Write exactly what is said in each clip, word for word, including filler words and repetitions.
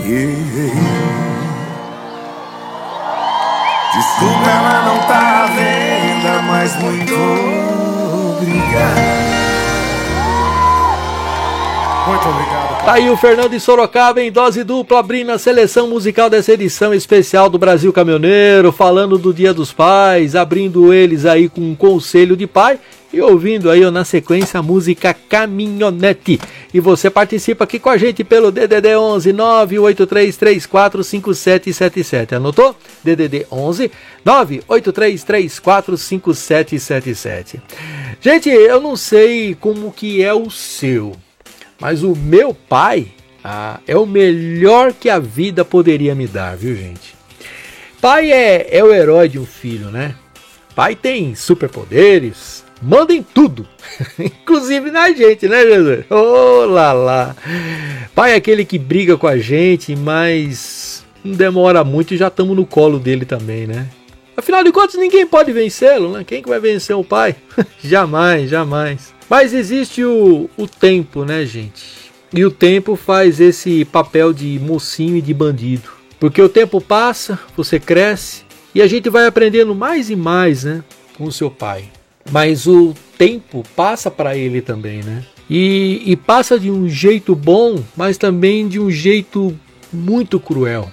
Desculpa, ela não tá à venda, mas muito obrigado. Muito obrigado. Tá aí o Fernando de Sorocaba em dose dupla, abrindo a seleção musical dessa edição especial do Brasil Caminhoneiro, falando do Dia dos Pais, abrindo eles aí com um conselho de pai e ouvindo aí na sequência a música Caminhonete. E você participa aqui com a gente pelo D D D onze nove oito três três quatro cinco sete sete sete. Anotou? D D D onze nove oito três três quatro cinco sete sete sete. Gente, eu não sei como que é o seu, mas o meu pai ah, é o melhor que a vida poderia me dar, viu, gente? Pai é, é o herói de um filho, né? Pai tem superpoderes, manda em tudo, inclusive na gente, né, Jesus? Oh, lá, lá. Pai é aquele que briga com a gente, mas não demora muito e já estamos no colo dele também, né? Afinal de contas, ninguém pode vencê-lo, né? Quem que vai vencer o pai? Jamais, jamais. Mas existe o, o tempo, né, gente? E o tempo faz esse papel de mocinho e de bandido. Porque o tempo passa, você cresce e a gente vai aprendendo mais e mais, né, com o seu pai. Mas o tempo passa para ele também, né? E, e passa de um jeito bom, mas também de um jeito muito cruel.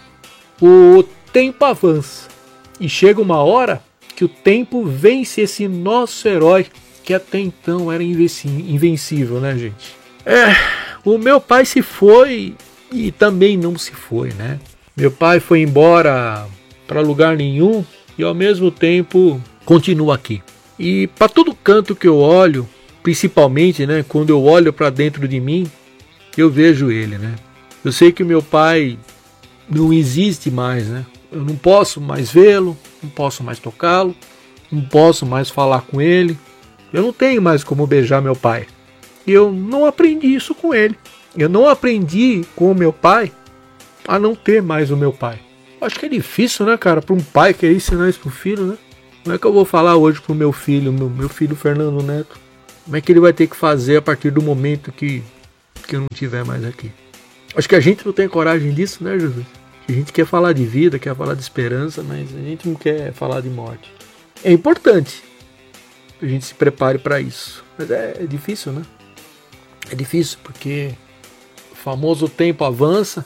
O tempo avança e chega uma hora que o tempo vence esse nosso herói, que até então era invencível, né, gente? É, o meu pai se foi e também não se foi, né? Meu pai foi embora para lugar nenhum e ao mesmo tempo continua aqui. E para todo canto que eu olho, principalmente, né, quando eu olho para dentro de mim, eu vejo ele, né? Eu sei que o meu pai não existe mais, né? Eu não posso mais vê-lo, não posso mais tocá-lo, não posso mais falar com ele. Eu não tenho mais como beijar meu pai. Eu não aprendi isso com ele. Eu não aprendi com o meu pai a não ter mais o meu pai. Acho que é difícil, né, cara, para um pai querer ensinar isso pro filho, né? Como é que eu vou falar hoje pro meu filho, meu, meu filho Fernando Neto? Como é que ele vai ter que fazer a partir do momento que, que eu não estiver mais aqui? Acho que a gente não tem coragem disso, né, Jesus? A gente quer falar de vida, quer falar de esperança, mas a gente não quer falar de morte. É importante que a gente se prepare para isso. Mas é, é difícil, né? É difícil porque o famoso tempo avança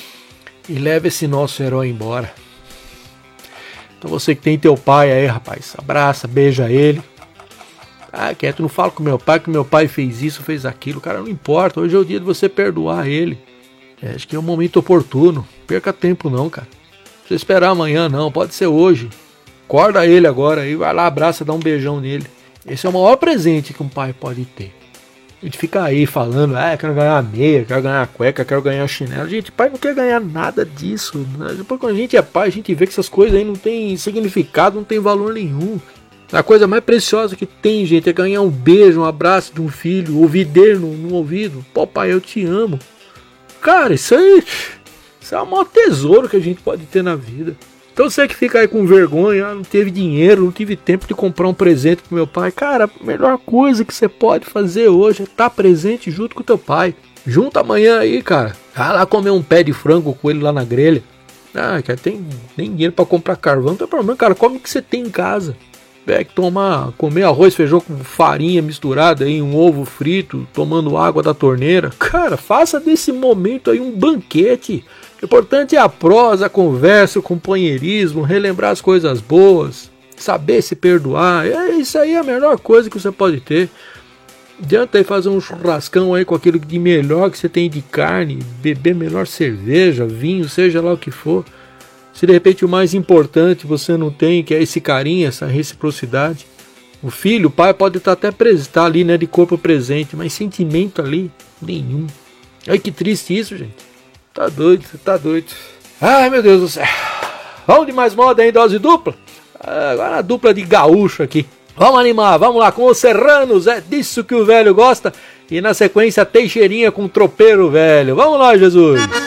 e leva esse nosso herói embora. Então você que tem teu pai aí, rapaz, abraça, beija ele. Ah, quieto, não fala com meu pai que meu pai fez isso, fez aquilo. Cara, não importa, hoje é o dia de você perdoar ele. É, acho que é um momento oportuno. Perca tempo não, cara. Não precisa esperar amanhã não, pode ser hoje. Acorda ele agora aí, vai lá, abraça, dá um beijão nele. Esse é o maior presente que um pai pode ter. A gente fica aí falando, ah, quero ganhar meia, quero ganhar cueca, quero ganhar chinelo. Gente, pai não quer ganhar nada disso, né? Depois quando a gente é pai, a gente vê que essas coisas aí não tem significado, não tem valor nenhum. A coisa mais preciosa que tem, gente, é ganhar um beijo, um abraço de um filho, ouvir dele no, no ouvido. Pô, pai, eu te amo. Cara, isso aí, isso é o maior tesouro que a gente pode ter na vida. Então você que fica aí com vergonha, ah, não teve dinheiro, não tive tempo de comprar um presente pro meu pai. Cara, a melhor coisa que você pode fazer hoje é estar presente junto com o teu pai. Junta amanhã aí, cara. Vai lá comer um pé de frango com ele lá na grelha. Ah, cara, tem nem dinheiro pra comprar carvão, não tem problema, cara. Come o que você tem em casa. É que tomar, comer arroz, feijão com farinha misturada aí, um ovo frito, tomando água da torneira. Cara, faça desse momento aí um banquete. O importante é a prosa, a conversa, o companheirismo, relembrar as coisas boas, saber se perdoar. É, isso aí é a melhor coisa que você pode ter. Adianta aí fazer um churrascão aí com aquilo de melhor que você tem de carne, beber melhor cerveja, vinho, seja lá o que for. Se de repente o mais importante você não tem, que é esse carinho, essa reciprocidade. O filho, o pai pode estar até preso, tá ali, né, de corpo presente, mas sentimento ali, nenhum. Ai, que triste isso, gente. Tá doido, tá doido. Ai, meu Deus do céu. Vamos de mais moda aí, dose dupla? Agora a dupla de gaúcho aqui. Vamos animar, vamos lá com os Serranos, é disso que o velho gosta. E na sequência, Teixeirinha com Tropeiro Velho. Vamos lá, Jesus.